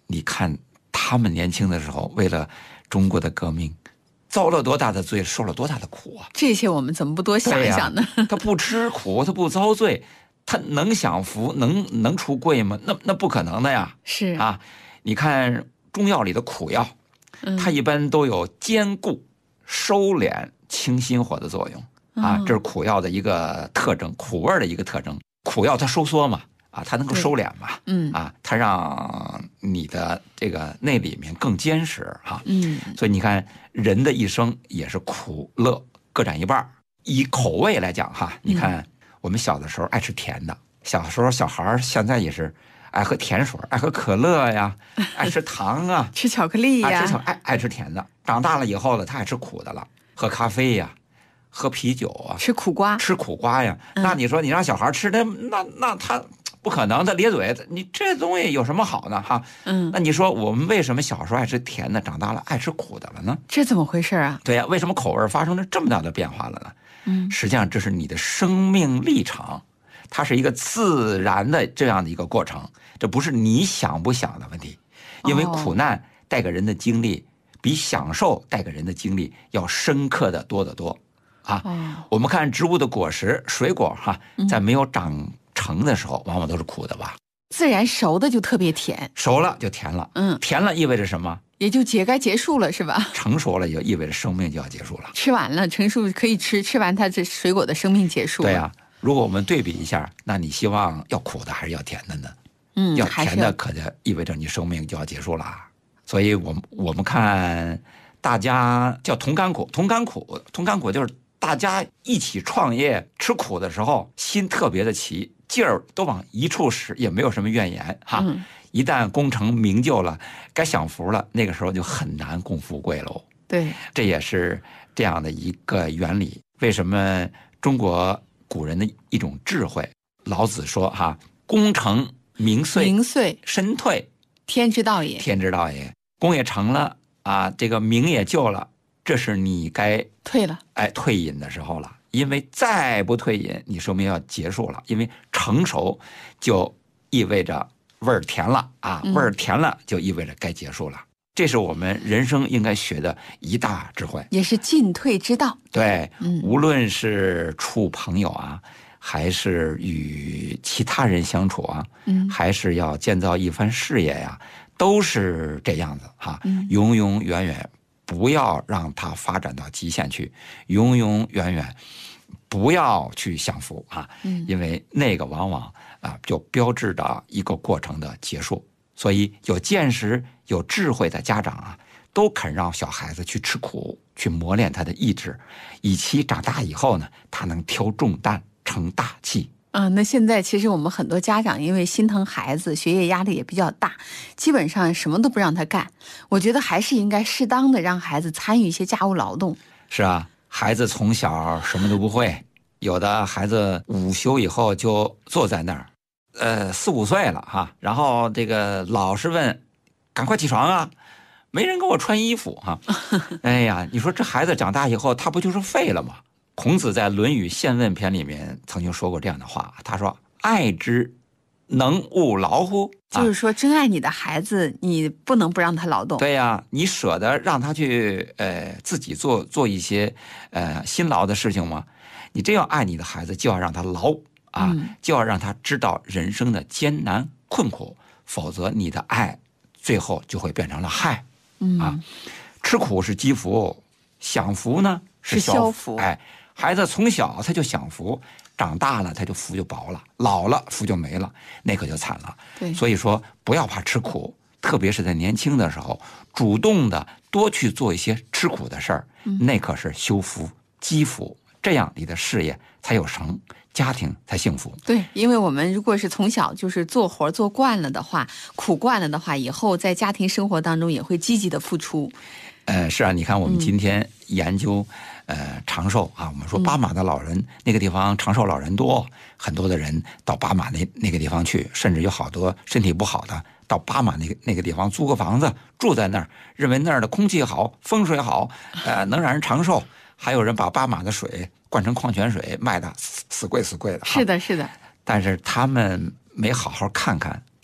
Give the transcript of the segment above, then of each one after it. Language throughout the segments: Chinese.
你看他们年轻的时候，为了中国的革命，遭了多大的罪，受了多大的苦啊！ 这些我们怎么不多想一想呢？ 他不吃苦，他不遭罪，他能享福，能出贵吗？那不可能的呀！ 是啊，你看中药里的苦药，它一般都有坚固、收敛、清心火的作用啊，这是苦药的一个特征，苦味的一个特征。苦药它收缩嘛，啊，它能够收敛嘛，啊，它让你的这个内里面更坚实啊，所以你看人的一生也是苦乐各占一半。以口味来讲哈，你看我们小的时候爱吃甜的，小时候小孩现在也是爱喝甜水，爱喝可乐呀，爱吃糖啊， 吃巧克力呀， 爱吃甜的。长大了以后呢，他爱吃苦的了，喝咖啡呀，喝啤酒啊， 吃苦瓜呀。那你说你让小孩吃的，那他不可能，他咧嘴，你这东西有什么好呢？哈，那你说我们为什么小时候爱吃甜的，长大了爱吃苦的了呢？ 这怎么回事啊？ 对呀，为什么口味发生了这么大的变化了呢？实际上这是你的生命历程，它是一个自然的这样的一个过程，这不是你想不想的问题，因为苦难带给人的经历比享受带给人的经历要深刻的多得多啊。我们看植物的果实、水果哈，在没有长成的时候，往往都是苦的吧？ 自然熟的就特别甜， 熟了就甜了，甜了意味着什么？ 也就该结束了，是吧？ 成熟了也意味着生命就要结束了。 吃完了，成熟可以吃，吃完它这水果的生命结束了。 对呀，如果我们对比一下，那你希望要苦的还是要甜的呢？要甜的可就意味着你生命就要结束了。所以我们看大家叫同甘苦，同甘苦就是大家一起创业吃苦的时候，心特别的齐，劲儿都往一处使，也没有什么怨言哈。一旦功成名就了，该享福了，那个时候就很难共富贵喽。 对， 这也是这样的一个原理。为什么中国古人的一种智慧？老子说哈，功成名遂，身退， 天之道也。 天之道也，功也成了啊，这个名也就了，这是你该退了， 退隐的时候了。因为再不退隐，你生命要结束了。因为成熟就意味着味儿甜了啊，味儿甜了就意味着该结束了。这是我们人生应该学的一大智慧， 也是进退之道。 对，无论是处朋友啊，还是与其他人相处啊，还是要建造一番事业呀，都是这样子哈。永永远远不要让它发展到极限去，永永远远不要去享福啊，因为那个往往就标志着一个过程的结束。所以有见识、有智慧的家长啊，都肯让小孩子去吃苦，去磨练他的意志，以期长大以后呢，他能挑重担、成大器。 那现在其实我们很多家长因为心疼孩子，学业压力也比较大，基本上什么都不让他干。我觉得还是应该适当的让孩子参与一些家务劳动。 是啊，孩子从小什么都不会，有的孩子午休以后就坐在那儿，4、5岁了哈，然后这个老师问，赶快起床啊，没人给我穿衣服哈。哎呀，你说这孩子长大以后，他不就是废了吗？孔子在《论语宪问篇》里面曾经说过这样的话，他说：“爱之，能勿劳乎？” 就是说，真爱你的孩子，你不能不让他劳动。 对呀，你舍得让他去自己做一些辛劳的事情吗？你真要爱你的孩子，就要让他劳啊，就要让他知道人生的艰难困苦，否则你的爱最后就会变成了害。吃苦是积福，享福呢是消福。孩子从小他就享福，长大了他就福就薄了，老了福就没了，那可就惨了。 对， 所以说不要怕吃苦，特别是在年轻的时候，主动的多去做一些吃苦的事儿，那可是修福积福，这样你的事业才有成，家庭才幸福。 对，因为我们如果是从小就是做活做惯了的话，苦惯了的话，以后在家庭生活当中也会积极的付出。是啊，你看我们今天研究长寿啊，我们说巴马的老人那个地方长寿老人多，很多的人到巴马那个地方去，甚至有好多身体不好的到巴马那个地方租个房子住在那儿，认为那儿的空气好，风水好，能让人长寿。还有人把巴马的水灌成矿泉水卖的死贵的。 是的，是的。 但是他们没好好看看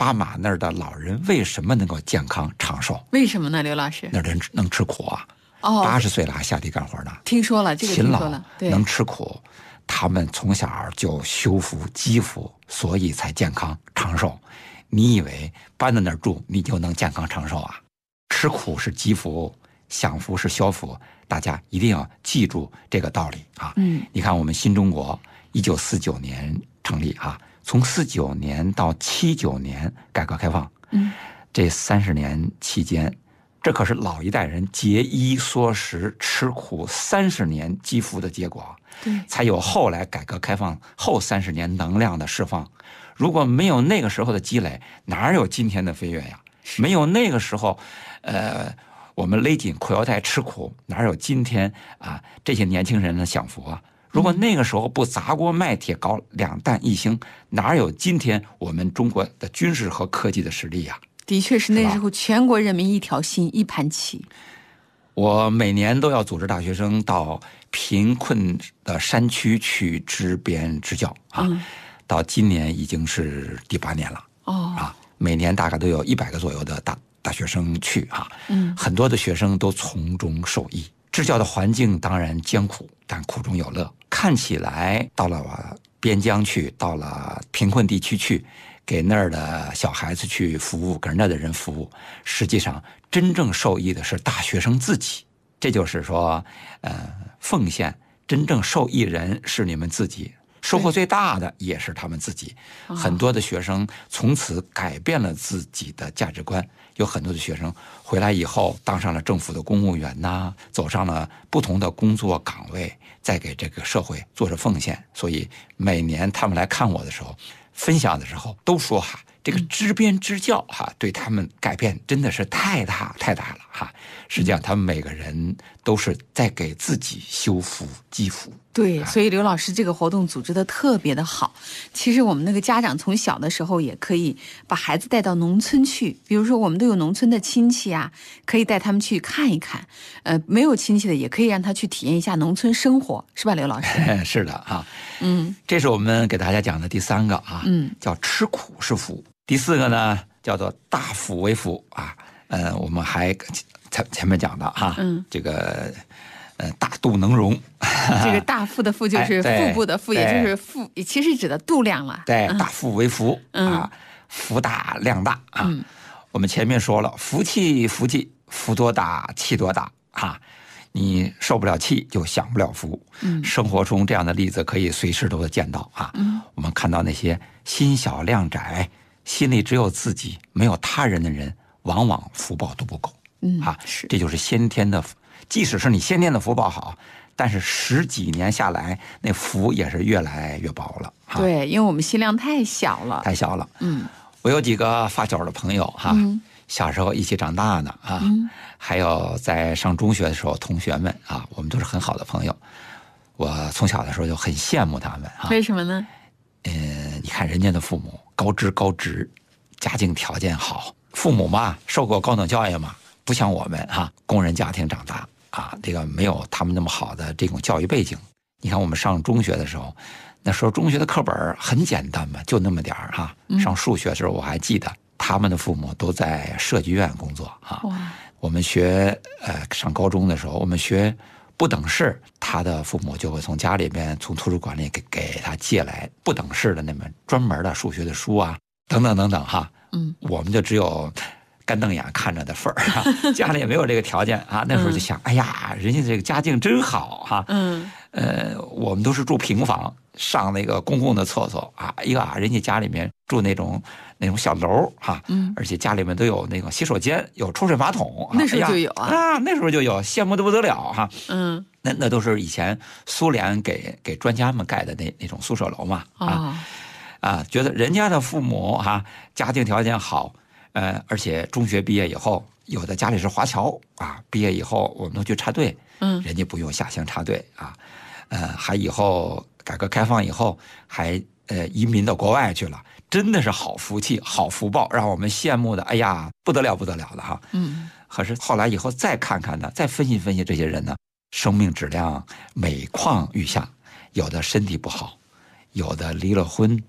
巴马那儿的老人为什么能够健康长寿？ 为什么呢，刘老师？ 那人能吃苦啊，80岁了还下地干活呢。 听说了，这个听说了，对， 能吃苦，他们从小就修复肌肤，所以才健康长寿。你以为搬到那儿住你就能健康长寿啊？吃苦是积福，享福是消福，大家一定要记住这个道理啊！你看我们新中国1949年成立啊，从49年到79年改革开放，这30年期间，这可是老一代人节衣缩食、吃苦30年积福的结果，才有后来改革开放后30年能量的释放。如果没有那个时候的积累，哪有今天的飞跃呀？没有那个时候，我们勒紧裤腰带吃苦，哪有今天啊这些年轻人的享福啊？如果那个时候不砸锅卖铁搞2弹1星，哪有今天我们中国的军事和科技的实力呀？ 的确是那时候全国人民一条心一盘棋。 我每年都要组织大学生到贫困的山区去支边支教啊，到今年已经是第8年了啊，每年大概都有100个左右的大学生去啊，很多的学生都从中受益。支教的环境当然艰苦，但苦中有乐。看起来到了边疆去，到了贫困地区去，给那儿的小孩子去服务，给那儿的人服务，实际上真正受益的是大学生自己。这就是说，奉献真正受益人是你们自己，收获最大的也是他们自己。很多的学生从此改变了自己的价值观，有很多的学生回来以后当上了政府的公务员呐，走上了不同的工作岗位，再给这个社会做着奉献。所以每年他们来看我的时候，分享的时候都说这个支边支教对他们改变真的是太大了实际上他们每个人都是在给自己修复积福。 对，所以刘老师这个活动组织的特别的好。其实我们那个家长从小的时候也可以把孩子带到农村去，比如说我们都有农村的亲戚啊，可以带他们去看一看。没有亲戚的也可以让他去体验一下农村生活，是吧，刘老师？ 是的这是我们给大家讲的第3个叫吃苦是福。第4个呢叫做大富为福我们还前面讲的这个大度能容， 这个大富的富就是腹部的富，也就是富，其实指的度量了。 对，大富为福福大量大我们前面说了，福气福多大气多大你受不了气就享不了福。生活中这样的例子可以随时都见到我们看到那些心小量窄，心里只有自己没有他人的人，往往福报都不够这就是先天的。即使是你先天的福报好，但是10几年下来，那福也是越来越薄了对，因为我们心量太小了。 我有几个发小的朋友小时候一起长大的还有在上中学的时候同学们我们都是很好的朋友。我从小的时候就很羡慕他们为什么呢？ 你看人家的父母高知，家境条件好，父母嘛受过高等教育嘛，不像我们工人家庭长大这个没有他们那么好的这种教育背景。你看我们上中学的时候，那时候中学的课本很简单嘛，就那么点儿上数学的时候我还记得他们的父母都在设计院工作我们学上高中的时候，我们学不等式，他的父母就会从家里边从图书馆里给他借来不等式的那么专门的数学的书等等我们就只有干瞪眼看着的份儿家里也没有这个条件那时候就想哎呀，人家这个家境真好我们都是住平房，上那个公共的厕所人家家里面住那种小楼而且家里面都有那种洗手间，有抽水马桶那时候就有那时候就有，羡慕得不得了那都是以前苏联给专家们盖的那种宿舍楼嘛觉得人家的父母家境条件好而且中学毕业以后，有的家里是华侨毕业以后我们都去插队人家不用下乡插队还以后改革开放以后还移民到国外去了，真的是好福气好福报，让我们羡慕的哎呀不得了的可是后来以后再看看呢，再分析这些人呢，生命质量每况愈下，有的身体不好，有的离了婚，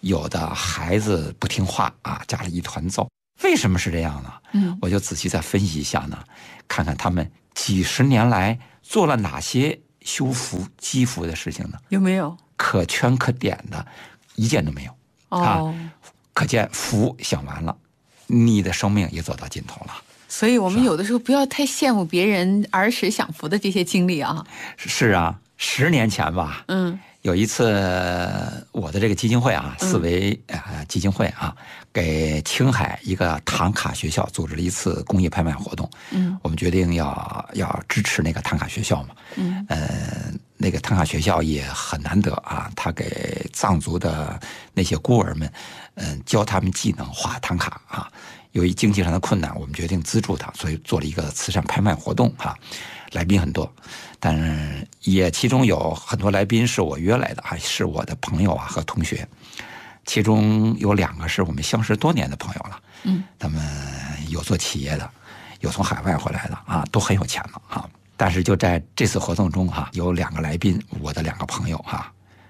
有的孩子不听话啊，家里一团糟。为什么是这样呢？我就仔细再分析一下呢，看看他们几十年来做了哪些修福积福的事情呢？ 有没有可圈可点的？一件都没有。可见福享完了，你的生命也走到尽头了。 所以我们有的时候不要太羡慕别人儿时享福的这些经历啊。 是啊，10年前吧，有一次我的这个基金会啊，四维基金会啊，给青海一个唐卡学校组织了一次公益拍卖活动。我们决定要支持那个唐卡学校嘛。那个唐卡学校也很难得啊，他给藏族的那些孤儿们，教他们技能画唐卡啊。由于经济上的困难，我们决定资助他，所以做了一个慈善拍卖活动啊。来宾很多，但是也其中有很多来宾是我约来的啊，是我的朋友啊和同学。其中有2个是我们相识多年的朋友了。他们有做企业的，有从海外回来的啊，都很有钱了啊。但是就在这次活动中哈，有2个来宾，我的2个朋友哈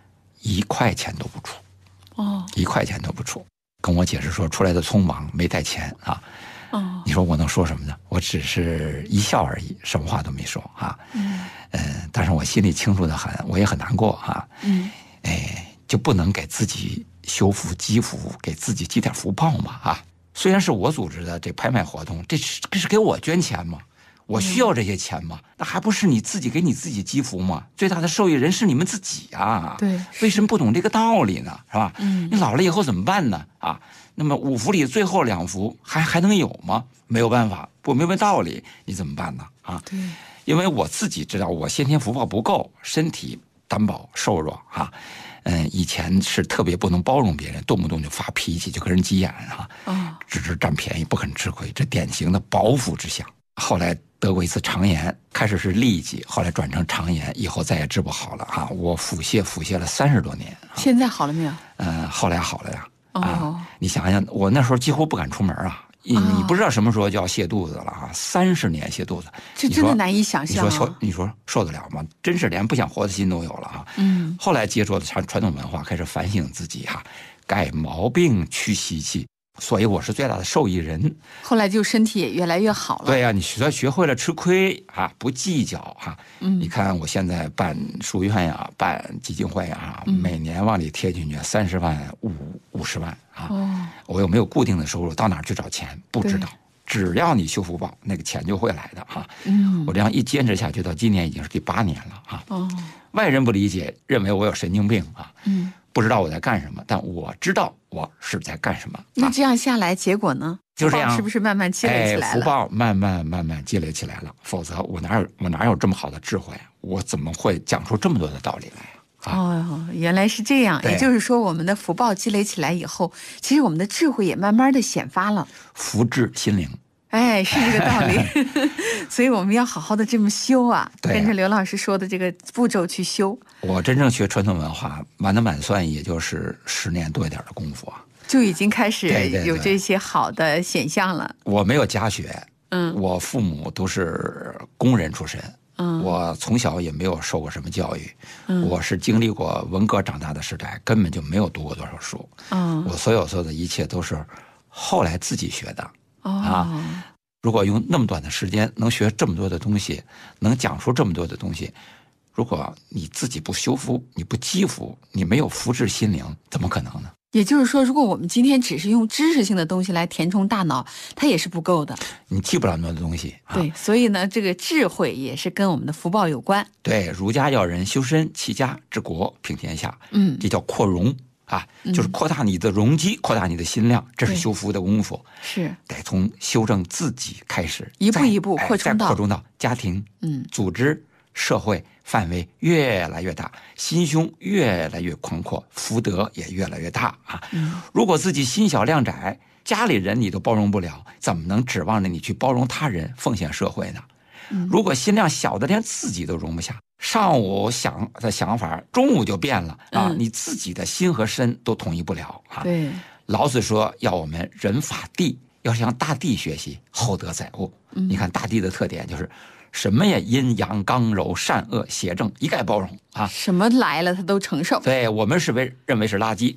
，1块钱都不出。1块钱都不出，跟我解释说出来的匆忙没带钱啊。你说我能说什么呢？我只是一笑而已，什么话都没说啊。但是我心里清楚的很，我也很难过啊。就不能给自己修福积福，给自己积点福报嘛啊。虽然是我组织的这拍卖活动，这是给我捐钱嘛，我需要这些钱嘛，那还不是你自己给你自己积福嘛？最大的受益人是你们自己啊。 对， 为什么不懂这个道理呢？是吧？你老了以后怎么办呢？啊？那么5福里最后2福还能有吗？没有办法，不明白道理，你怎么办呢？啊， 对， 因为我自己知道我先天福报不够，身体单薄瘦弱啊。以前是特别不能包容别人，动不动就发脾气，就跟人急眼啊，只知占便宜不肯吃亏，这典型的饱腹之相。后来得过一次肠炎，开始是痢疾，后来转成肠炎，以后再也治不好了啊！我腹泻了30多年。 现在好了没有？ 后来好了呀。你想想，我那时候几乎不敢出门啊。你不知道什么时候就要泻肚子了啊！30年泻肚子， 这真的难以想象。 你说受得了吗？真是连不想活的心都有了啊！后来接触的传统文化，开始反省自己哈，改毛病去习气。所以我是最大的受益人。 后来就身体也越来越好了。 对呀，你学会了吃亏啊，不计较啊。你看我现在办书院呀，办基金会啊，每年往里贴进去30万、50万啊。我有没有固定的收入？到哪儿去找钱？不知道。只要你修福报，那个钱就会来的啊。我这样一坚持下去，到今年已经是第8年了啊。外人不理解，认为我有神经病啊。不知道我在干什么，但我知道我是在干什么。 那这样下来，结果呢？ 就这样， 是不是慢慢积累起来了？ 福报慢慢积累起来了，否则我哪有这么好的智慧？我怎么会讲出这么多的道理来？ 原来是这样。也就是说，我们的福报积累起来以后，其实我们的智慧也慢慢的显发了， 福至心灵。 是这个道理。所以我们要好好的这么修啊，跟着刘老师说的这个步骤去修。 我真正学传统文化，满打满算也就是10年多一点的功夫啊， 就已经开始有这些好的现象了。 我没有家学，我父母都是工人出身，我从小也没有受过什么教育，我是经历过文革长大的时代，根本就没有读过多少书，我所有的一切都是后来自己学的。如果用那么短的时间能学这么多的东西，能讲出这么多的东西，如果你自己不修福，你不积福，你没有福至心灵，怎么可能呢？ 也就是说，如果我们今天只是用知识性的东西来填充大脑，它也是不够的。你记不了那么多东西。 对，所以呢，这个智慧也是跟我们的福报有关。 对，儒家要人修身齐家治国平天下，这叫扩容。就是扩大你的容积，扩大你的心量，这是修福的功夫。 是得从修正自己开始， 一步一步扩充到家庭、组织、社会范围越来越大，心胸越来越宽阔，福德也越来越大啊！如果自己心小量窄，家里人你都包容不了，怎么能指望着你去包容他人、奉献社会呢？如果心量小的连自己都容不下，上午想的想法，中午就变了啊！你自己的心和身都统一不了啊！ 对， 老子说要我们人法地，要向大地学习，厚德载物。你看大地的特点就是什么呀？阴阳刚柔善恶邪正一概包容啊！ 什么来了他都承受。 对，我们认为是垃圾，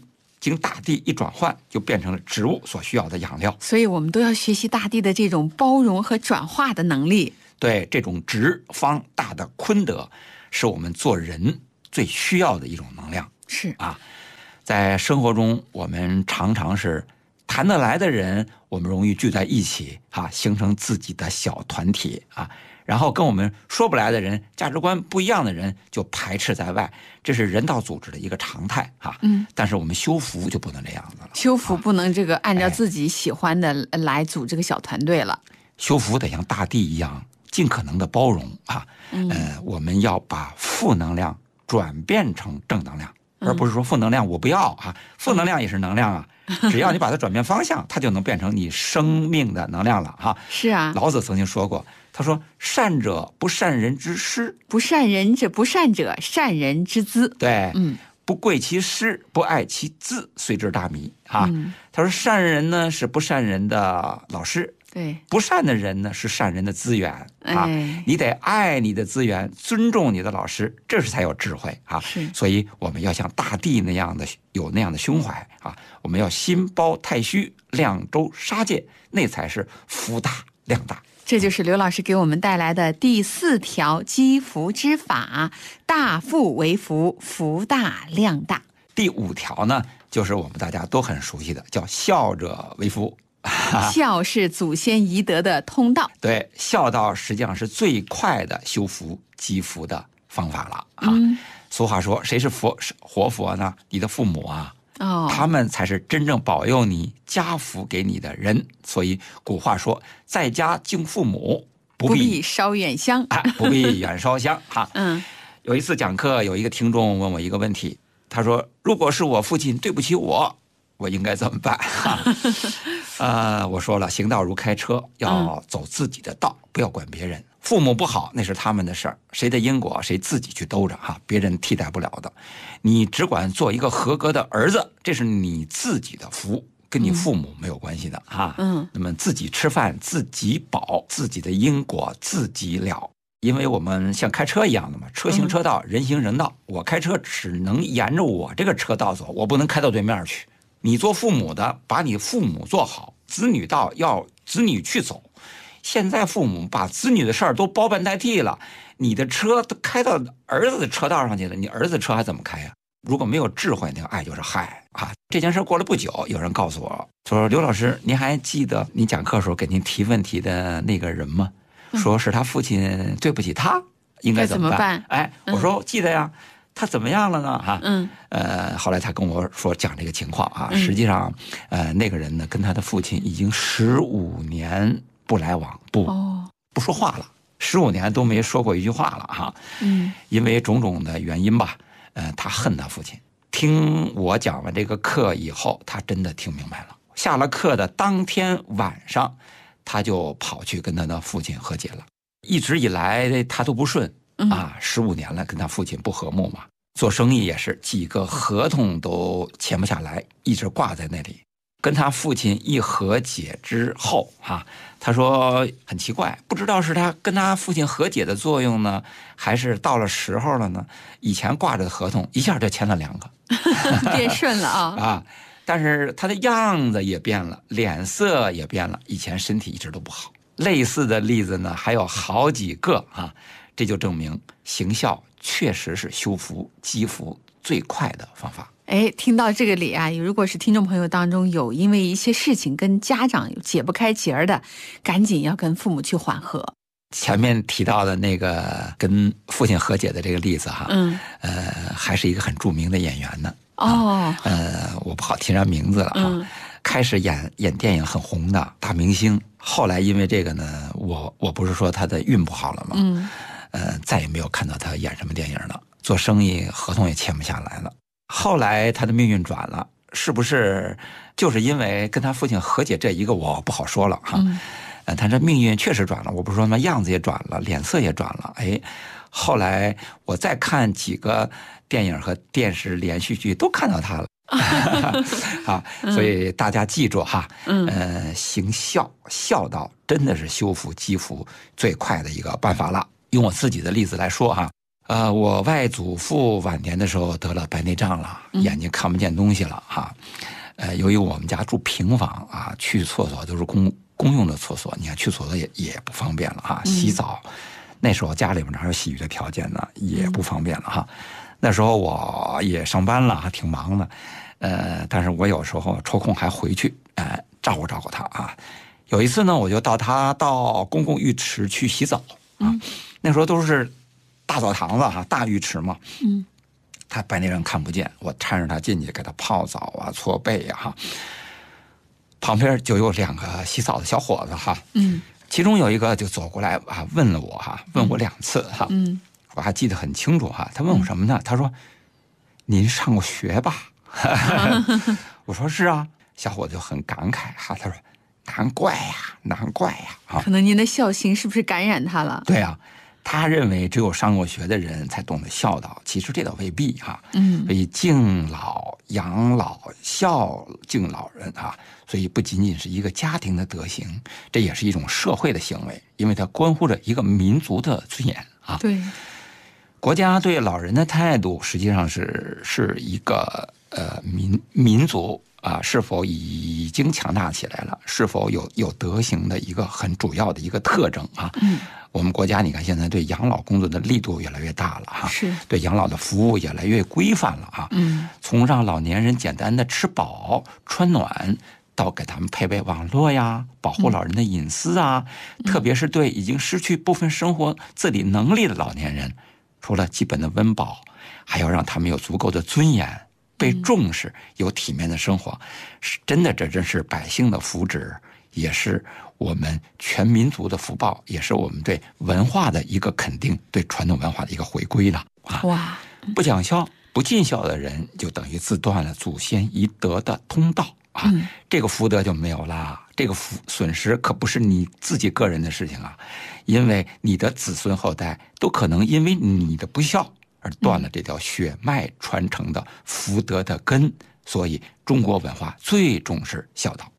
经大地一转换，就变成了植物所需要的养料。 所以我们都要学习大地的这种包容和转化的能力。 对，这种直方大的坤德，是我们做人最需要的一种能量。 是啊，在生活中，我们常常是谈得来的人，我们容易聚在一起啊，形成自己的小团体啊。然后跟我们说不来的人，价值观不一样的人，就排斥在外，这是人道组织的一个常态啊。但是我们修福就不能这样子了， 修福不能这个按照自己喜欢的来组这个小团队了。 修福得像大地一样，尽可能的包容啊。我们要把负能量转变成正能量，而不是说负能量我不要啊，负能量也是能量啊。只要你把它转变方向，它就能变成你生命的能量了哈。 是啊， 老子曾经说过，他说：“善者不善人之师， 不善人者不善者善人之资。” 对，不贵其师，不爱其资，虽知大迷啊。他说，善人呢是不善人的老师。 对， 不善的人呢是善人的资源啊，你得爱你的资源，尊重你的老师，这是才有智慧啊。所以我们要像大地那样的有那样的胸怀啊，我们要心包太虚，量周杀戒，那才是福大量大。 这就是刘老师给我们带来的第4条积福之法：大富为福，福大量大。 第5条呢，就是我们大家都很熟悉的，叫孝者为福。 孝是祖先遗德的通道。 对，孝道实际上是最快的修福积福的方法了啊。俗话说，谁是活佛呢？你的父母啊。他们才是真正保佑你家福给你的人。所以古话说，在家敬父母，不必烧远香。 不必远烧香哈。有一次讲课，有一个听众问我一个问题，他说：“如果是我父亲对不起我应该怎么办？”我说了，行道如开车，要走自己的道，不要管别人。父母不好，那是他们的事儿，谁的因果谁自己去兜着哈，别人替代不了的。你只管做一个合格的儿子，这是你自己的福，跟你父母没有关系的哈。那么自己吃饭自己饱，自己的因果自己了。因为我们像开车一样的嘛，车行车道，人行人道。我开车只能沿着我这个车道走，我不能开到对面去。你做父母的，把你父母做好，子女道要子女去走。现在父母把子女的事儿都包办代替了，你的车都开到儿子的车道上去了，你儿子的车还怎么开呀？如果没有智慧，那个爱就是害啊！这件事过了不久，有人告诉我说：“刘老师，您还记得您讲课时候给您提问题的那个人吗？说是他父亲对不起他，应该怎么办？”我说记得呀。他怎么样了呢？后来他跟我说讲这个情况啊，实际上，那个人呢跟他的父亲已经15年不来往，不说话了，15年都没说过一句话了哈。因为种种的原因吧，他恨他父亲。听我讲完这个课以后，他真的听明白了。下了课的当天晚上，他就跑去跟他的父亲和解了。一直以来他都不顺。15年了，跟他父亲不和睦嘛，做生意也是几个合同都签不下来，一直挂在那里。跟他父亲一和解之后他说很奇怪，不知道是他跟他父亲和解的作用呢，还是到了时候了呢？以前挂着的合同一下就签了2个， 变顺了啊！ 但是他的样子也变了，脸色也变了，以前身体一直都不好。类似的例子呢还有好几个这就证明行孝确实是修福积福最快的方法。 听到这个里如果是听众朋友当中有因为一些事情跟家长有解不开结儿的，赶紧要跟父母去缓和。 前面提到的那个跟父亲和解的这个例子还是一个很著名的演员呢。我不好提人名字了开始演电影很红的大明星，后来因为这个呢，我不是说他的运不好了吗？再也没有看到他演什么电影了，做生意合同也签不下来了。后来他的命运转了，是不是就是因为跟他父亲和解这一个我不好说了他这命运确实转了，我不是说嘛，样子也转了，脸色也转了。后来我再看几个电影和电视连续剧都看到他了所以大家记住行孝道真的是修福积福最快的一个办法了。用我自己的例子来说我外祖父晚年的时候得了白内障了，眼睛看不见东西了哈。由于我们家住平房啊，去厕所都是公用的厕所，你看去厕所也不方便了哈。洗澡，那时候家里边哪有洗浴的条件呢，也不方便了哈。那时候我也上班了，还挺忙的，但是我有时候抽空还回去，照顾照顾他啊。有一次呢，我就到公共浴池去洗澡啊，那时候都是大澡堂子哈，大浴池嘛，他白内障看不见，我搀着他进去给他泡澡啊、搓背啊哈。旁边就有2个洗澡的小伙子哈，其中有一个就走过来啊，问了我哈，问我2次哈，我还记得很清楚哈。他问我什么呢？他说：“您上过学吧？”我说：“是啊。”小伙子就很感慨哈，他说：“难怪呀，难怪呀！” 可能您的孝心是不是感染他了？ 对啊，他认为只有上过学的人才懂得孝道，其实这倒未必哈。所以敬老、养老、孝敬老人啊，所以不仅仅是一个家庭的德行，这也是一种社会的行为，因为它关乎着一个民族的尊严啊。 对， 国家对老人的态度，实际上是一个民族啊，是否已经强大起来了，是否有德行的一个很主要的一个特征啊。我们国家你看现在对养老工作的力度越来越大了哈， 是对养老的服务越来越规范了啊。从让老年人简单的吃饱穿暖，到给他们配备网络呀，保护老人的隐私啊，特别是对已经失去部分生活自理能力的老年人，除了基本的温饱，还要让他们有足够的尊严，被重视，有体面的生活，是真的，这真是百姓的福祉，也是我们全民族的福报，也是我们对文化的一个肯定，对传统文化的一个回归了啊！ 哇， 不讲孝、不尽孝的人，就等于自断了祖先遗德的通道啊！这个福德就没有啦，这个损失可不是你自己个人的事情啊，因为你的子孙后代都可能因为你的不孝而断了这条血脉传承的福德的根，所以中国文化最重视孝道。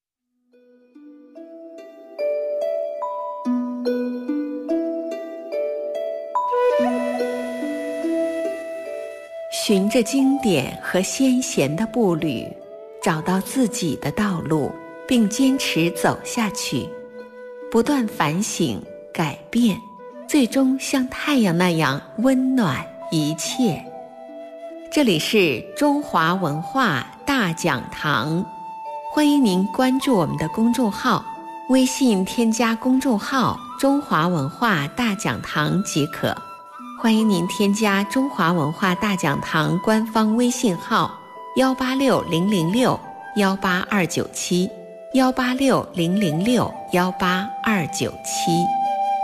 循着经典和先贤的步履，找到自己的道路，并坚持走下去，不断反省改变，最终像太阳那样温暖一切。这里是中华文化大讲堂，欢迎您关注我们的公众号，微信添加公众号中华文化大讲堂即可。欢迎您添加中华文化大讲堂官方微信号18600618297，18600618297。